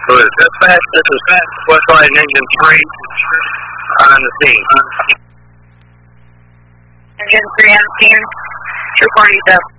So is dispatch, this is Westline Engine 3 on the scene. Engine 3 on scene, 247.